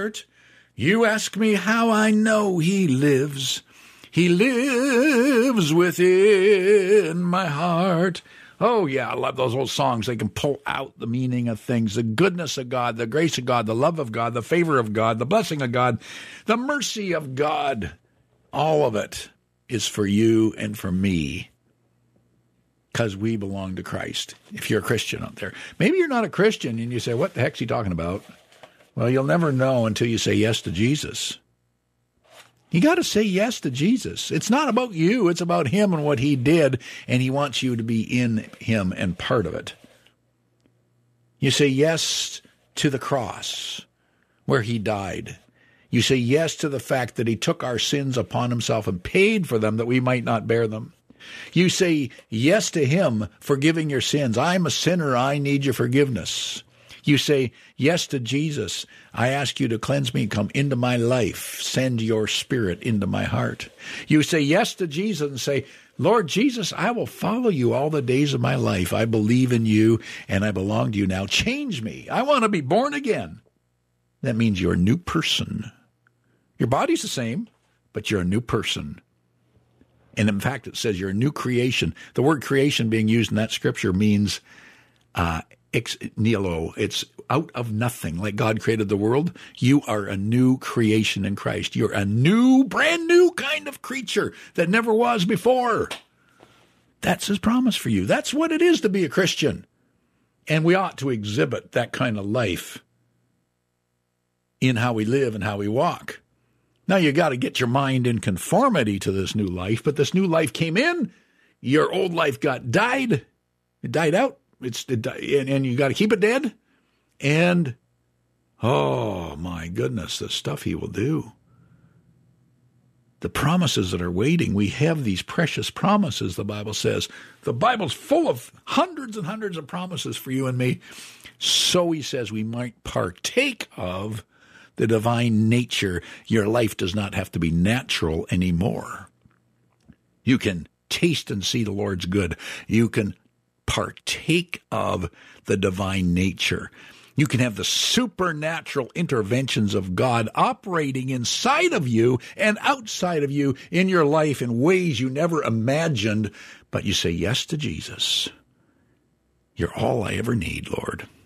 heart. You ask me how I know he lives. He lives within my heart. Oh, yeah, I love those old songs. They can pull out the meaning of things, the goodness of God, the grace of God, the love of God, the favor of God, the blessing of God, the mercy of God. All of it is for you and for me because we belong to Christ. If you're a Christian out there, maybe you're not a Christian and you say, what the heck's he talking about? Well, you'll never know until you say yes to Jesus. You got to say yes to Jesus. It's not about you. It's about him and what he did, and he wants you to be in him and part of it. You say yes to the cross where he died. You say yes to the fact that he took our sins upon himself and paid for them that we might not bear them. You say yes to him forgiving your sins. I'm a sinner. I need your forgiveness. You say yes to Jesus. I ask you to cleanse me, come into my life. Send your spirit into my heart. You say yes to Jesus and say, Lord Jesus, I will follow you all the days of my life. I believe in you and I belong to you now. Change me. I want to be born again. That means you're a new person. Your body's the same, but you're a new person. And in fact, it says you're a new creation. The word creation being used in that scripture means ex nihilo. It's out of nothing. Like God created the world, you are a new creation in Christ. You're a new, brand new kind of creature that never was before. That's his promise for you. That's what it is to be a Christian. And we ought to exhibit that kind of life in how we live and how we walk. Now, you got to get your mind in conformity to this new life, but this new life came in, your old life died, it died out, and you got to keep it dead, and, oh, my goodness, the stuff he will do. The promises that are waiting, we have these precious promises, the Bible says. The Bible's full of hundreds and hundreds of promises for you and me, so he says we might partake of the divine nature. Your life does not have to be natural anymore. You can taste and see the Lord's good. You can partake of the divine nature. You can have the supernatural interventions of God operating inside of you and outside of you in your life in ways you never imagined. But you say yes to Jesus. You're all I ever need, Lord.